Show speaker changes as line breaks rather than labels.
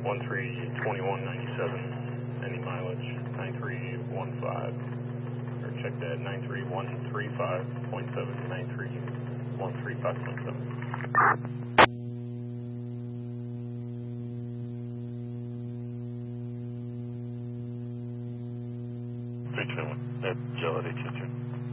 132197. Any mileage? 9315. Or check that 93135.7, 93135.7.
Agility, Chester.